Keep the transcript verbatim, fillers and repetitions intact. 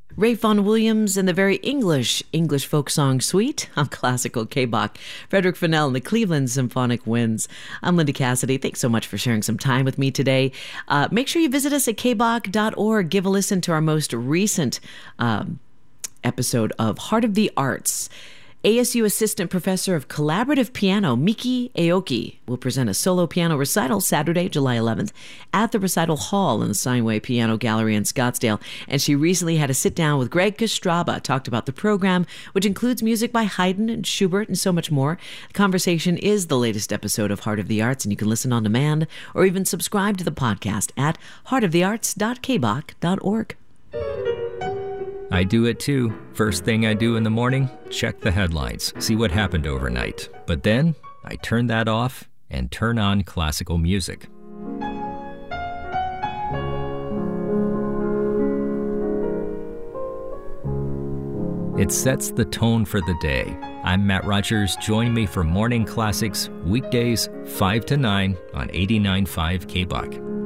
Ray Vaughan Williams and the very English English folk song Sweet on Classical K-Bach. Frederick Fennell and the Cleveland Symphonic Winds. I'm Linda Cassidy. Thanks so much for sharing some time with me today. Uh, make sure you visit us at k bach dot org. Give a listen to our most recent um, episode of Heart of the Arts. A S U Assistant Professor of Collaborative Piano, Miki Aoki, will present a solo piano recital Saturday, July eleventh, at the Recital Hall in the Steinway Piano Gallery in Scottsdale. And she recently had a sit-down with Greg Kostraba, talked about the program, which includes music by Haydn and Schubert and so much more. The conversation is the latest episode of Heart of the Arts, and you can listen on demand or even subscribe to the podcast at heart of the arts dot k bach dot org. I do it too. First thing I do in the morning, check the headlines, see what happened overnight. But then I turn that off and turn on classical music. It sets the tone for the day. I'm Matt Rogers. Join me for Morning Classics, weekdays five to nine on eighty-nine point five K-Bach.